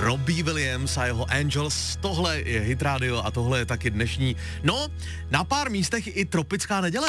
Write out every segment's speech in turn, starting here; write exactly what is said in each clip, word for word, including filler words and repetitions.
Robbie Williams a jeho Angels. Tohle je Hit Radio a tohle je taky dnešní, no, na pár místech i tropická neděle.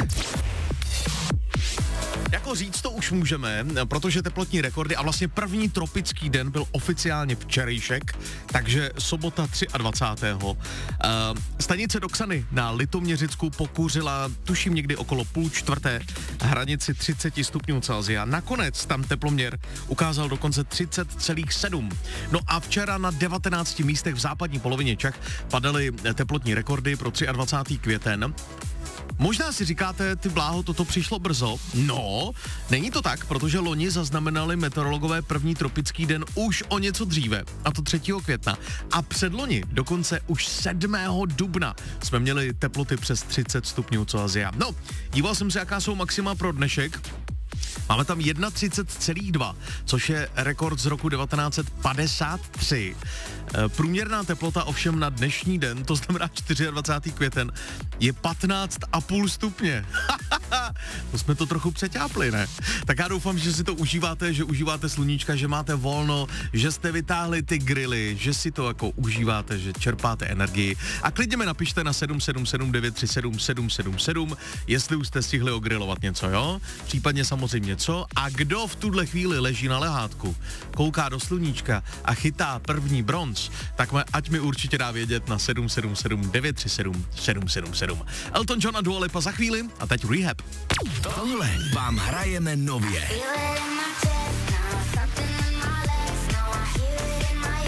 Jako říct to už můžeme, protože teplotní rekordy a vlastně první tropický den byl oficiálně včerejšek, takže sobota dvacátého třetího Uh, stanice Doxany na Litoměřicku pokouřila, tuším někdy okolo půl čtvrté, hranici třicet stupňů Celsia. Nakonec tam teploměr ukázal dokonce třicet celá sedm. No a včera na devatenácti místech v západní polovině Čech padaly teplotní rekordy pro dvacátého třetího květen. Možná si říkáte, ty bláho, toto přišlo brzo. No, není to tak, protože loni zaznamenali meteorologové první tropický den už o něco dříve, a to třetího května. A předloni, dokonce už sedmého dubna, jsme měli teploty přes třicet stupňů Celsia. No, díval jsem se, jaká jsou maxima pro dnešek. Máme tam třicet jedna celá dva, což je rekord z roku devatenáct set padesát tři. E, průměrná teplota ovšem na dnešní den, to znamená dvacátého čtvrtého květen, je patnáct celá pět stupně. To jsme to trochu přeťápli, ne? Tak já doufám, že si to užíváte, že užíváte sluníčka, že máte volno, že jste vytáhli ty grily, že si to jako užíváte, že čerpáte energii. A klidně mi napište na sedm sedm sedm devět tři sedm sedm sedm sedm, jestli už jste stihli ogrilovat něco, jo? Případně samozřejmě co. A kdo v tuhle chvíli leží na lehátku, kouká do sluníčka a chytá první bronz, tak me, ať mi určitě dá vědět na sedm sedm sedm devět tři sedm sedm sedm sedm. Elton John a Dua Lipa za chvíli a teď Rehab. Tohle vám hrajeme nově.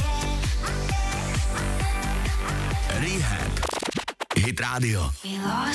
Rehab. Hit Radio.